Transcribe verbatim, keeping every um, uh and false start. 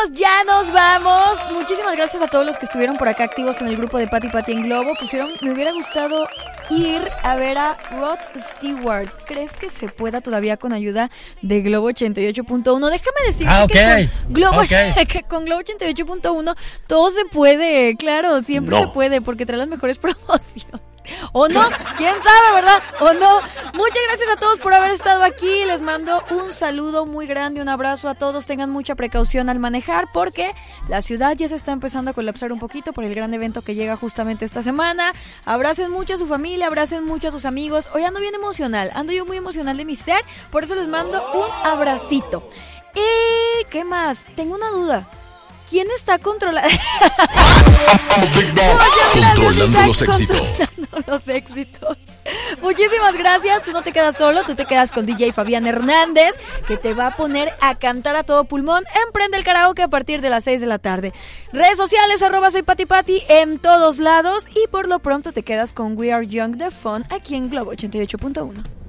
nosotros ya nos vamos. Muchísimas gracias a todos los que estuvieron por acá activos en el grupo de Pati Pati en Globo. Pusieron, me hubiera gustado ir a ver a Rod Stewart. ¿Crees que se pueda todavía con ayuda de Globo ochenta y ocho punto uno? Déjame decirte ah, okay. que, con Globo, okay. que con Globo ochenta y ocho punto uno todo se puede. Claro, siempre no. se puede porque trae las mejores promociones. ¿O no? ¿Quién sabe, verdad? ¿O no? Muchas gracias a todos por haber estado aquí. Les mando un saludo muy grande, un abrazo a todos. Tengan mucha precaución al manejar porque la ciudad ya se está empezando a colapsar un poquito por el gran evento que llega justamente esta semana. Abracen mucho a su familia, abracen mucho a sus amigos. Hoy ando bien emocional, ando yo muy emocional de mi ser. Por eso les mando un abracito. ¿Y qué más? Tengo una duda. ¿Quién está controlando? Controlando los éxitos. Controlando los éxitos. Muchísimas gracias. Tú no te quedas solo, tú te quedas con D J Fabián Hernández, que te va a poner a cantar a todo pulmón. Emprende el karaoke a partir de las seis de la tarde. Redes sociales, arroba soy Pati Pati en todos lados. Y por lo pronto te quedas con We Are Young The Fun aquí en Globo ochenta y ocho punto uno.